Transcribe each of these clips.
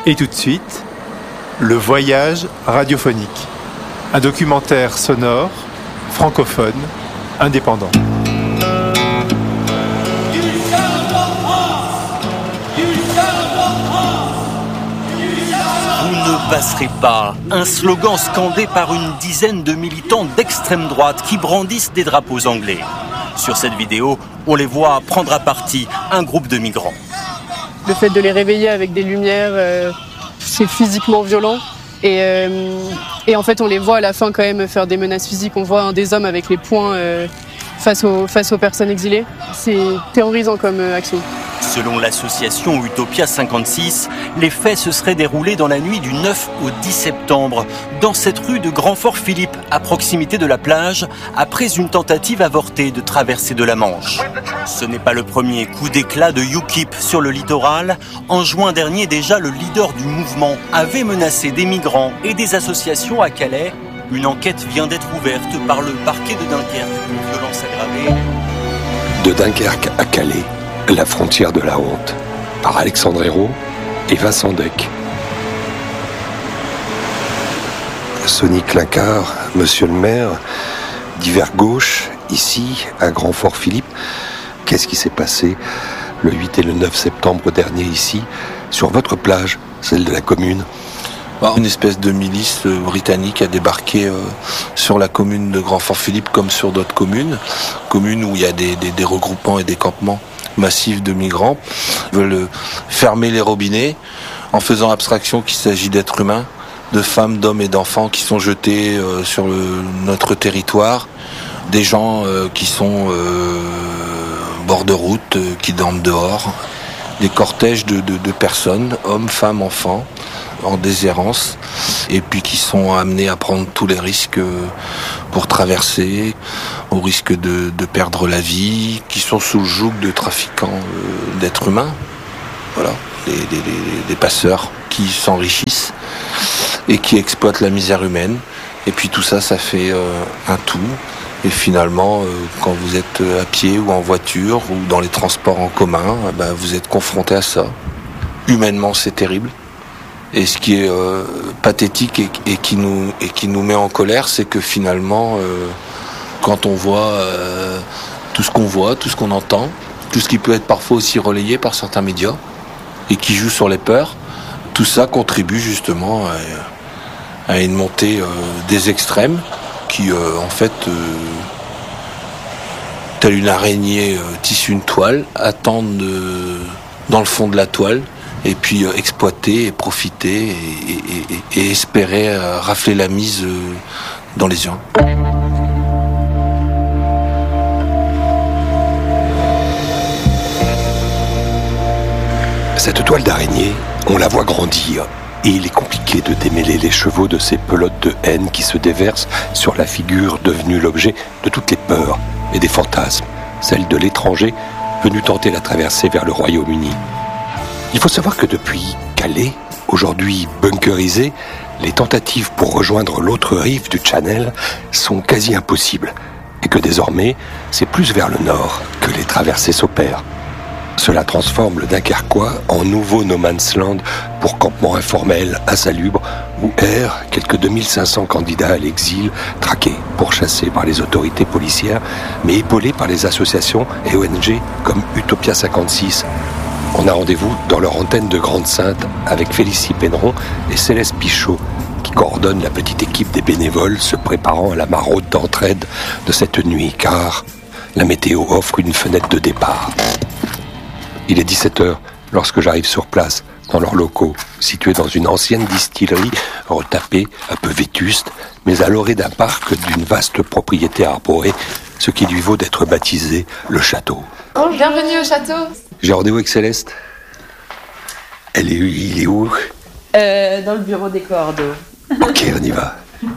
Et tout de suite, le voyage radiophonique. Un documentaire sonore, francophone, indépendant. Vous ne passerez pas. Un slogan scandé par une dizaine de militants d'extrême droite qui brandissent des drapeaux anglais. Sur cette vidéo, on les voit prendre à partie un groupe de migrants. Le fait de les réveiller avec des lumières, c'est physiquement violent. Et en fait, on les voit à la fin quand même faire des menaces physiques. On voit des hommes avec les poings face aux personnes exilées. C'est terrorisant comme action. Selon l'association Utopia 56, les faits se seraient déroulés dans la nuit du 9 au 10 septembre, dans cette rue de Grand-Fort-Philippe, à proximité de la plage, après une tentative avortée de traversée de la Manche. Ce n'est pas le premier coup d'éclat de UKIP sur le littoral. En juin dernier, déjà, le leader du mouvement avait menacé des migrants et des associations à Calais. Une enquête vient d'être ouverte par le parquet de Dunkerque pour violence aggravée. De Dunkerque à Calais, la frontière de la honte, par Alexandre Hérault et Vincent Deck. Sonny Clincard, monsieur le maire, d'hiver gauche, ici, à Grand-Fort-Philippe. Qu'est-ce qui s'est passé le 8 et le 9 septembre dernier ici, sur votre plage, celle de la commune? Une espèce de milice britannique a débarqué sur la commune de Grand-Fort-Philippe comme sur d'autres communes où il y a des regroupements et des campements massifs de migrants. Ils veulent fermer les robinets en faisant abstraction qu'il s'agit d'êtres humains, de femmes, d'hommes et d'enfants qui sont jetés sur notre territoire, des gens qui sont bord de route, qui dorment dehors, des cortèges de personnes, hommes, femmes, enfants, en déshérence, et puis qui sont amenés à prendre tous les risques pour traverser, au risque de perdre la vie, qui sont sous le joug de trafiquants d'êtres humains, voilà, des passeurs qui s'enrichissent et qui exploitent la misère humaine. Et puis tout ça, ça fait un tout. Et finalement, quand vous êtes à pied ou en voiture ou dans les transports en commun, vous êtes confronté à ça. Humainement, c'est terrible. Et ce qui est pathétique et qui nous met en colère, c'est que finalement, quand on voit tout ce qu'on voit, tout ce qu'on entend, tout ce qui peut être parfois aussi relayé par certains médias et qui joue sur les peurs, tout ça contribue justement à une montée des extrêmes qui, en fait, telle une araignée tisse une toile, attendent dans le fond de la toile, et puis exploiter et profiter et espérer rafler la mise dans les urnes. Cette toile d'araignée, on la voit grandir. Et il est compliqué de démêler les chevaux de ces pelotes de haine qui se déversent sur la figure devenue l'objet de toutes les peurs et des fantasmes, celle de l'étranger venu tenter la traversée vers le Royaume-Uni. Il faut savoir que depuis Calais, aujourd'hui bunkerisé, les tentatives pour rejoindre l'autre rive du Channel sont quasi impossibles et que désormais, c'est plus vers le nord que les traversées s'opèrent. Cela transforme le Dunkerquois en nouveau no man's land pour campement informel, insalubre, où errent quelques 2500 candidats à l'exil, traqués, pourchassés par les autorités policières, mais épaulés par les associations et ONG comme Utopia 56. On a rendez-vous dans leur antenne de Grande-Synthe avec Félicie Penneron et Céleste Pichot, qui coordonnent la petite équipe des bénévoles se préparant à la maraude d'entraide de cette nuit, car la météo offre une fenêtre de départ. Il est 17h lorsque j'arrive sur place, dans leurs locaux, situés dans une ancienne distillerie retapée, un peu vétuste, mais à l'orée d'un parc d'une vaste propriété arborée, ce qui lui vaut d'être baptisé le château. Oh, bienvenue au château. J'ai rendez-vous avec Céleste. Il est où? Dans le bureau des coordos. Ok, on y va.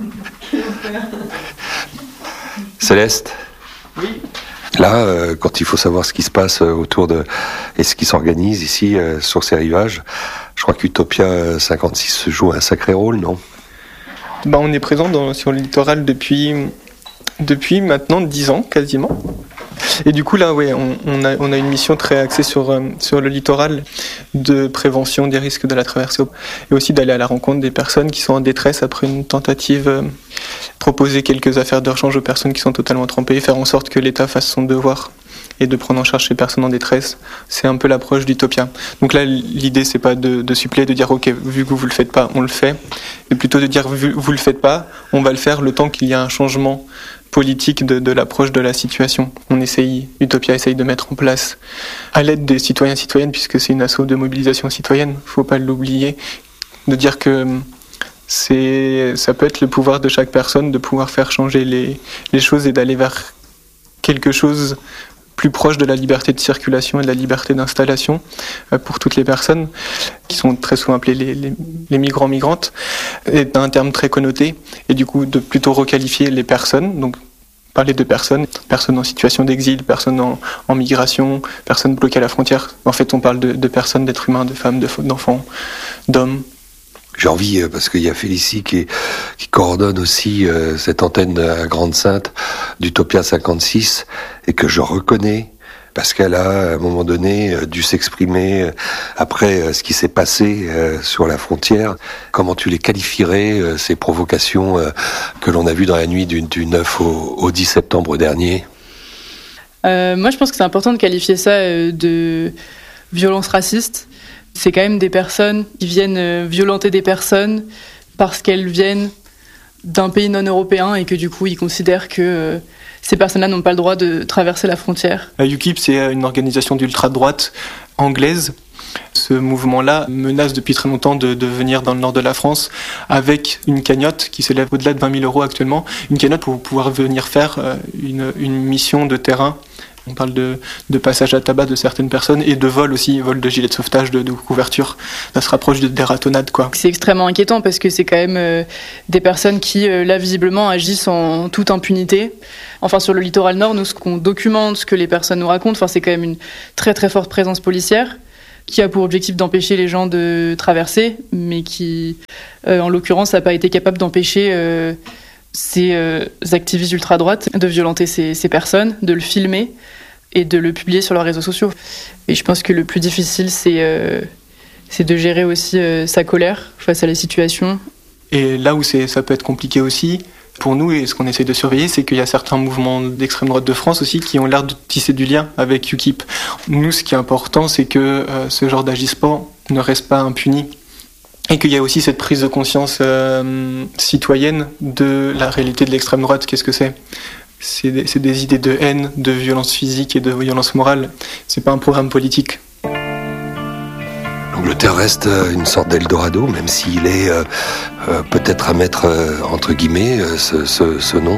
Céleste? Oui. Là, quand il faut savoir ce qui se passe autour de... et ce qui s'organise ici, sur ces rivages, je crois qu'Utopia 56 joue un sacré rôle, non? On est présent sur le littoral depuis maintenant 10 ans, quasiment. Et du coup, là, ouais, on a une mission très axée sur le littoral de prévention des risques de la traversée et aussi d'aller à la rencontre des personnes qui sont en détresse après une tentative, proposer quelques affaires de rechange aux personnes qui sont totalement trempées, faire en sorte que l'État fasse son devoir et de prendre en charge ces personnes en détresse. C'est un peu l'approche d'Utopia. Donc là, l'idée, c'est pas de suppléer, de dire, OK, vu que vous le faites pas, on le fait, mais plutôt de dire, vu que vous le faites pas, on va le faire le temps qu'il y a un changement politique de l'approche de la situation. Utopia essaye de mettre en place, à l'aide des citoyens et citoyennes, puisque c'est une asso de mobilisation citoyenne, faut pas l'oublier, de dire que ça peut être le pouvoir de chaque personne de pouvoir faire changer les choses et d'aller vers quelque chose plus proche de la liberté de circulation et de la liberté d'installation pour toutes les personnes qui sont très souvent appelées les migrants-migrantes, est un terme très connoté, et du coup de plutôt requalifier les personnes, donc parler de personnes en situation d'exil, personnes en migration, personnes bloquées à la frontière. En fait, on parle de personnes, d'êtres humains, de femmes, d'enfants, d'hommes. J'ai envie, parce qu'il y a Félicie qui coordonne aussi cette antenne à Grande-Synthe d'Utopia 56, et que je reconnais, parce qu'elle a, à un moment donné, dû s'exprimer après ce qui s'est passé sur la frontière. Comment tu les qualifierais, ces provocations que l'on a vues dans la nuit du 9 au 10 septembre dernier ? Moi, je pense que c'est important de qualifier ça de violence raciste. C'est quand même des personnes qui viennent violenter des personnes parce qu'elles viennent d'un pays non européen et que du coup, ils considèrent que ces personnes-là n'ont pas le droit de traverser la frontière. UKIP, c'est une organisation d'ultra-droite anglaise. Ce mouvement-là menace depuis très longtemps de venir dans le nord de la France avec une cagnotte qui s'élève au-delà de 20 000 € actuellement. Une cagnotte pour pouvoir venir faire une mission de terrain. On parle de passage à tabac de certaines personnes et de vol aussi, vol de gilets de sauvetage, de couverture. Ça se rapproche des ratonnades, quoi. C'est extrêmement inquiétant parce que c'est quand même des personnes qui, là, visiblement, agissent en toute impunité. Enfin, sur le littoral nord, nous, ce qu'on documente, ce que les personnes nous racontent, c'est quand même une très très forte présence policière qui a pour objectif d'empêcher les gens de traverser, mais qui, en l'occurrence, n'a pas été capable d'empêcher ces activistes ultra-droite de violenter ces personnes, de le filmer et de le publier sur leurs réseaux sociaux. Et je pense que le plus difficile, c'est de gérer aussi sa colère face à la situation. Et là où ça peut être compliqué aussi, pour nous, et ce qu'on essaie de surveiller, c'est qu'il y a certains mouvements d'extrême droite de France aussi qui ont l'air de tisser du lien avec UKIP. Nous, ce qui est important, c'est que ce genre d'agissement ne reste pas impuni. Et qu'il y a aussi cette prise de conscience citoyenne de la réalité de l'extrême droite. Qu'est-ce que c'est ? C'est des idées de haine, de violence physique et de violence morale. C'est pas un programme politique. L'Angleterre reste une sorte d'Eldorado, même s'il est peut-être à mettre entre guillemets ce nom.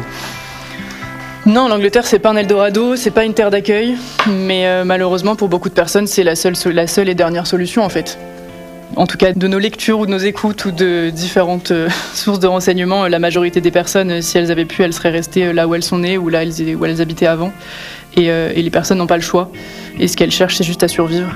Non, l'Angleterre, c'est pas un Eldorado, c'est pas une terre d'accueil, mais malheureusement pour beaucoup de personnes, c'est la seule et dernière solution en fait. En tout cas, de nos lectures ou de nos écoutes ou de différentes sources de renseignements, la majorité des personnes, si elles avaient pu, elles seraient restées là où elles sont nées ou là où elles habitaient avant. Et les personnes n'ont pas le choix. Et ce qu'elles cherchent, c'est juste à survivre.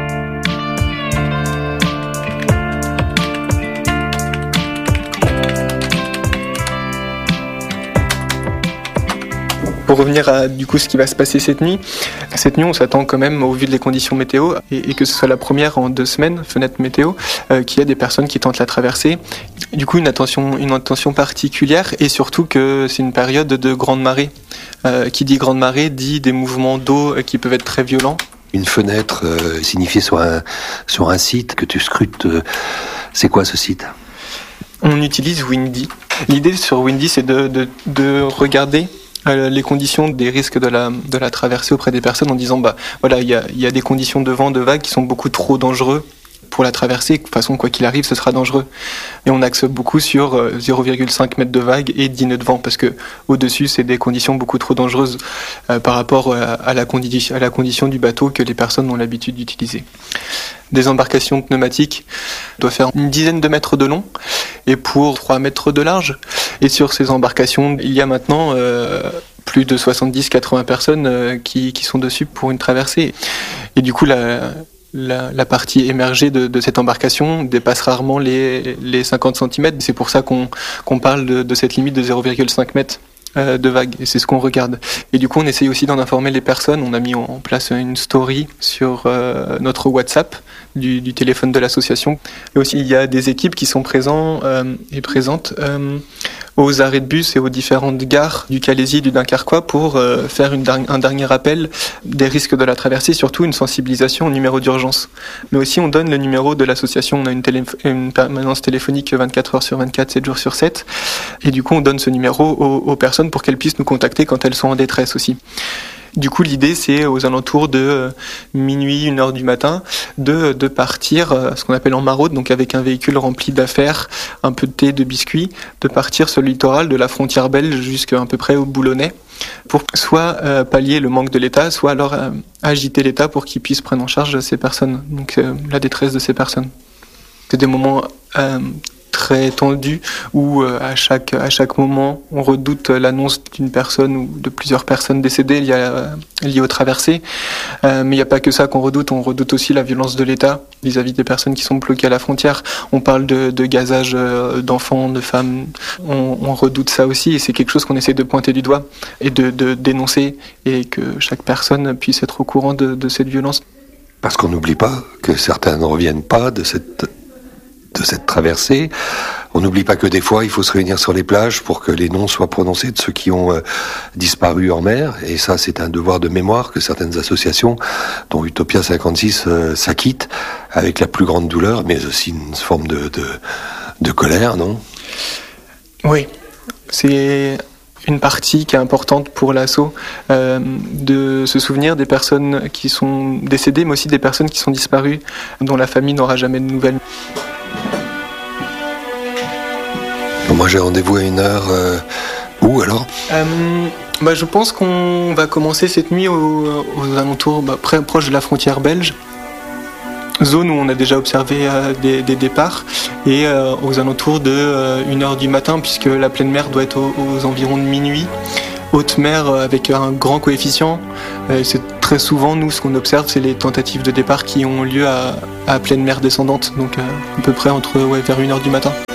Pour revenir à du coup ce qui va se passer cette nuit, on s'attend quand même au vu des conditions météo et que ce soit la première en 2 semaines, fenêtre météo, qu'il y a des personnes qui tentent la traversée. Du coup une attention particulière et surtout que c'est une période de grande marée. Qui dit grande marée dit des mouvements d'eau qui peuvent être très violents. Une fenêtre signifiée sur un site que tu scrutes. C'est quoi ce site ? On utilise Windy. L'idée sur Windy, c'est de regarder les conditions des risques de la traversée auprès des personnes en disant voilà, il y a des conditions de vent, de vagues qui sont beaucoup trop dangereux pour la traversée. De toute façon, quoi qu'il arrive, ce sera dangereux. Et on axe beaucoup sur 0,5 mètres de vague et 10 nœuds de vent parce que au-dessus, c'est des conditions beaucoup trop dangereuses par rapport à la condition du bateau que les personnes ont l'habitude d'utiliser. Des embarcations pneumatiques doivent faire une dizaine de mètres de long et pour 3 mètres de large. Et sur ces embarcations, il y a maintenant plus de 70-80 personnes qui sont dessus pour une traversée. Et du coup, la partie émergée de cette embarcation dépasse rarement les 50 cm. C'est pour ça qu'on parle de cette limite de 0,5 mètres. de vagues, et c'est ce qu'on regarde. Et du coup, on essaye aussi d'en informer les personnes. On a mis en place une story sur notre WhatsApp du téléphone de l'association. Et aussi, il y a des équipes qui sont présentes aux arrêts de bus et aux différentes gares du Calaisis et du Dunkerquois pour faire un dernier rappel des risques de la traversée, surtout une sensibilisation au numéro d'urgence. Mais aussi, on donne le numéro de l'association. On a une permanence téléphonique 24 heures sur 24, 7 jours sur 7. Et du coup, on donne ce numéro aux personnes pour qu'elles puissent nous contacter quand elles sont en détresse aussi. Du coup, l'idée, c'est aux alentours de minuit, 1h du matin, de partir, ce qu'on appelle en maraude, donc avec un véhicule rempli d'affaires, un peu de thé, de biscuits, de partir sur le littoral de la frontière belge jusqu'à peu près au Boulonnais, pour soit pallier le manque de l'État, soit alors agiter l'État pour qu'il puisse prendre en charge ces personnes, donc la détresse de ces personnes. C'est des moments très tendu où à chaque moment on redoute l'annonce d'une personne ou de plusieurs personnes décédées liées aux traversées. Mais il n'y a pas que ça qu'on redoute, on redoute aussi la violence de l'État vis-à-vis des personnes qui sont bloquées à la frontière. On parle de gazage d'enfants, de femmes, on redoute ça aussi et c'est quelque chose qu'on essaie de pointer du doigt et de dénoncer et que chaque personne puisse être au courant de cette violence. Parce qu'on n'oublie pas que certains ne reviennent pas de cette traversée. On n'oublie pas que des fois, il faut se réunir sur les plages pour que les noms soient prononcés de ceux qui ont disparu en mer. Et ça, c'est un devoir de mémoire que certaines associations, dont Utopia 56, s'acquittent avec la plus grande douleur, mais aussi une forme de colère, non ? Oui, c'est une partie qui est importante pour l'asso, de se souvenir des personnes qui sont décédées, mais aussi des personnes qui sont disparues, dont la famille n'aura jamais de nouvelles. Moi j'ai rendez-vous à 1h. Où alors ? Je pense qu'on va commencer cette nuit aux alentours, proche de la frontière belge. Zone où on a déjà observé des départs. Et aux alentours de 1h du matin, puisque la pleine mer doit être aux environs de minuit. Haute mer avec un grand coefficient. C'est très souvent, nous, ce qu'on observe, c'est les tentatives de départ qui ont lieu à pleine mer descendante. Donc à peu près vers 1h du matin.